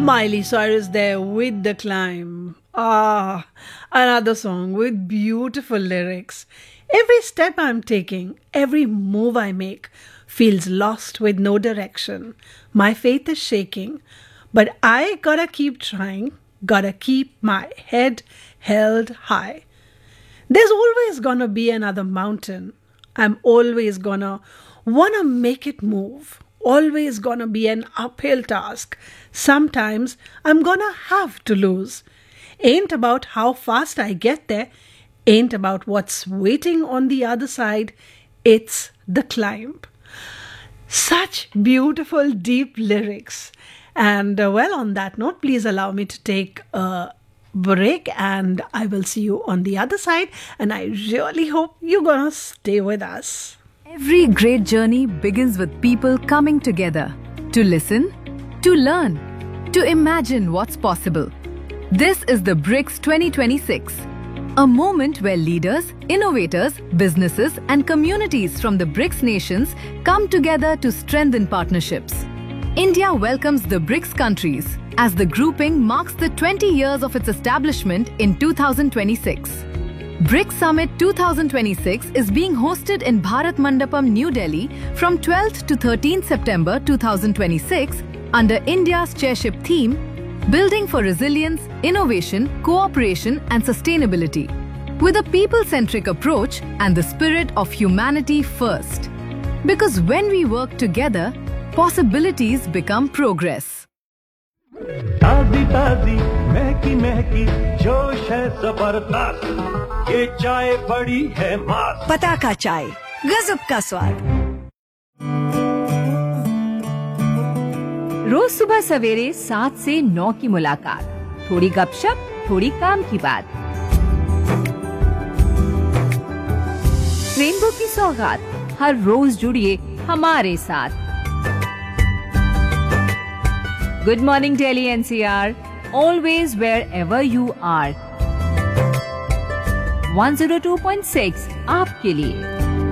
Miley Cyrus there with The Climb. Ah, another song with beautiful lyrics. Every step I'm taking, every move I make feels lost with no direction. My faith is shaking, but I gotta keep trying, gotta keep my head held high. There's always gonna be another mountain. I'm always gonna wanna make it move. Always gonna be an uphill task. Sometimes I'm gonna have to lose. Ain't about how fast I get there. Ain't about what's waiting on the other side. It's the climb. Such beautiful, deep lyrics. And well, on that note, please allow me to take a break and I will see you on the other side. And I really hope you're gonna stay with us. Every great journey begins with people coming together to listen, to learn, to imagine what's possible. This is the BRICS 2026, a moment where leaders, innovators, businesses, and communities from the BRICS nations come together to strengthen partnerships. India welcomes the BRICS countries as the grouping marks the 20 years of its establishment in 2026. BRICS Summit 2026 is being hosted in Bharat Mandapam, New Delhi from 12th to 13th September 2026 under India's chairship theme, Building for Resilience, Innovation, Cooperation and Sustainability, with a people-centric approach and the spirit of humanity first. Because when we work together, possibilities become progress. ताजी ताजी महकी महकी जोश है जबरदस्त ये चाय बड़ी है मस्त पता का चाय गजब का स्वाद। रोज सुबह सवेरे 7 से 9 की मुलाकात, थोड़ी गपशप, थोड़ी काम की बात। रेनबो की सौगात हर रोज जुड़िए हमारे साथ। Good morning Delhi NCR, always wherever you are. 102.6 आपके लिए।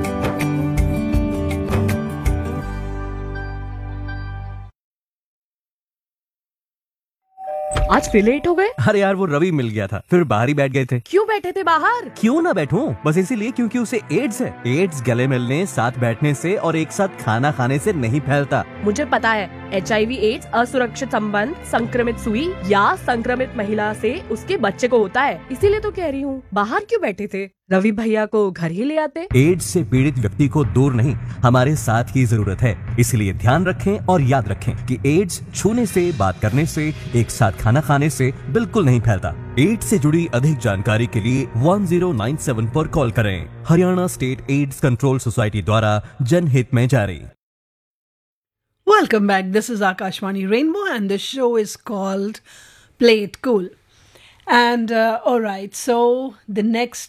आज फिर लेट हो गए। अरे यार वो रवि मिल गया था, फिर बाहर ही बैठ गए थे। क्यों बैठे थे बाहर? क्यों ना बैठूं, बस इसीलिए क्योंकि उसे एड्स है। एड्स गले मिलने, साथ बैठने से और एक साथ खाना खाने से नहीं फैलता। मुझे पता है, HIV एड्स असुरक्षित संबंध, संक्रमित सुई या संक्रमित महिला से उसके बच्चे को होता है। इसीलिए तो कह रही हूँ, बाहर क्यों बैठे थे? रवि भैया को घर ही ले आते। एड्स से पीड़ित व्यक्ति को दूर नहीं, हमारे साथ की जरूरत है। इसलिए ध्यान रखें और याद रखें कि एड्स छूने से, बात करने से, एक साथ खाना खाने से बिल्कुल नहीं फैलता। एड्स से जुड़ी अधिक जानकारी के लिए 1097 पर कॉल करें। Haryana state AIDS control society द्वारा जनहित में जारी। Welcome back. This is Akashvani Rainbow and the show is called Play It Cool. And all right, so the next